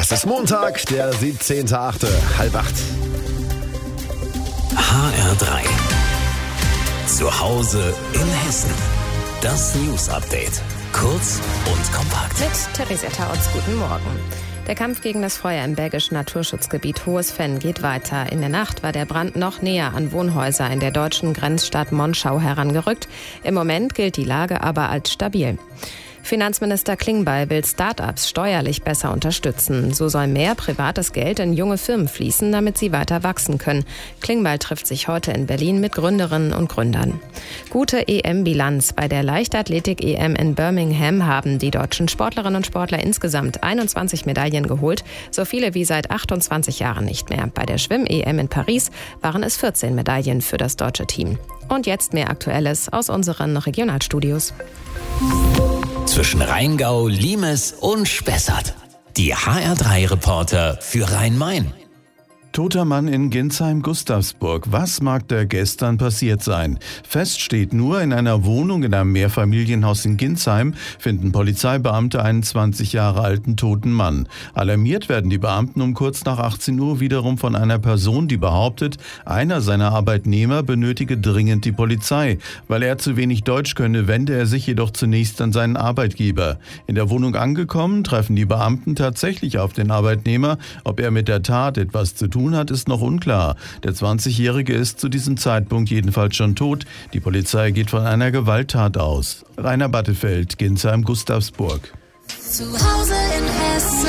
Es ist Montag, der 17.8., 7:30. HR3. Zu Hause in Hessen. Das News-Update. Kurz und kompakt. Mit Theresa Tautz, guten Morgen. Der Kampf gegen das Feuer im belgischen Naturschutzgebiet Hohes Venn geht weiter. In der Nacht war der Brand noch näher an Wohnhäuser in der deutschen Grenzstadt Monschau herangerückt. Im Moment gilt die Lage aber als stabil. Finanzminister Klingbeil will Start-ups steuerlich besser unterstützen. So soll mehr privates Geld in junge Firmen fließen, damit sie weiter wachsen können. Klingbeil trifft sich heute in Berlin mit Gründerinnen und Gründern. Gute EM-Bilanz. Bei der Leichtathletik-EM in Birmingham haben die deutschen Sportlerinnen und Sportler insgesamt 21 Medaillen geholt, so viele wie seit 28 Jahren nicht mehr. Bei der Schwimm-EM in Paris waren es 14 Medaillen für das deutsche Team. Und jetzt mehr Aktuelles aus unseren Regionalstudios. Zwischen Rheingau, Limes und Spessart. Die HR3-Reporter für Rhein-Main. Toter Mann in Ginsheim-Gustavsburg. Was mag da gestern passiert sein? Fest steht nur, in einer Wohnung in einem Mehrfamilienhaus in Ginsheim finden Polizeibeamte einen 20 Jahre alten toten Mann. Alarmiert werden die Beamten um kurz nach 18 Uhr wiederum von einer Person, die behauptet, einer seiner Arbeitnehmer benötige dringend die Polizei. Weil er zu wenig Deutsch könne, wende er sich jedoch zunächst an seinen Arbeitgeber. In der Wohnung angekommen, treffen die Beamten tatsächlich auf den Arbeitnehmer. Ob er mit der Tat etwas zu tun hat, ist noch unklar. Der 20-Jährige ist zu diesem Zeitpunkt jedenfalls schon tot. Die Polizei geht von einer Gewalttat aus. Rainer Battefeld, Ginsheim-Gustavsburg. Zu Hause in Hessen.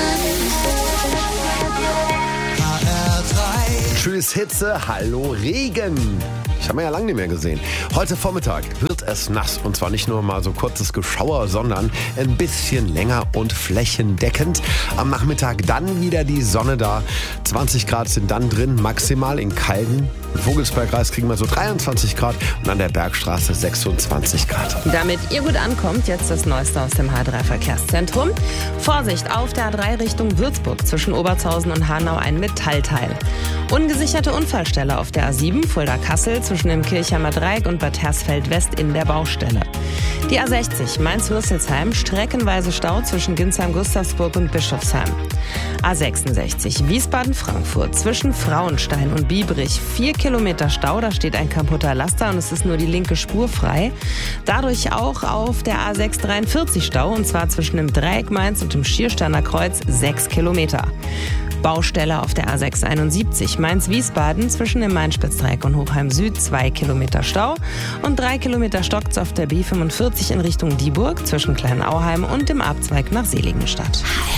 HR3. Tschüss Hitze, hallo Regen. Ich habe ihn ja lange nicht mehr gesehen. Heute Vormittag wird es nass. Und zwar nicht nur mal so kurzes Geschauer, sondern ein bisschen länger und flächendeckend. Am Nachmittag dann wieder die Sonne da. 20 Grad sind dann drin, maximal in Calden. Im Vogelsbergkreis kriegen wir so 23 Grad und an der Bergstraße 26 Grad. Damit ihr gut ankommt, jetzt das Neueste aus dem H3-Verkehrszentrum. Vorsicht, auf der A3 Richtung Würzburg zwischen Obertshausen und Hanau ein Metallteil. Ungesicherte Unfallstelle auf der A7 Fulda-Kassel zwischen dem Kirchheimer Dreieck und Bad Hersfeld-West in der Baustelle. Die A60 Mainz-Rüsselsheim, streckenweise Stau zwischen Ginsheim-Gustavsburg und Bischofsheim. A66 Wiesbaden-Frankfurt zwischen Frauenstein und Biebrich. 4 Kilometer Stau, da steht ein kaputter Laster und es ist nur die linke Spur frei. Dadurch auch auf der A643 Stau, und zwar zwischen dem Dreieck Mainz und dem Schiersteiner Kreuz 6 Kilometer. Baustelle auf der A671 Mainz-Wiesbaden zwischen dem Main-Spitzdreieck und Hochheim Süd 2 Kilometer Stau und 3 Kilometer stockt's auf der B45 in Richtung Dieburg zwischen Kleinauheim und dem Abzweig nach Seligenstadt.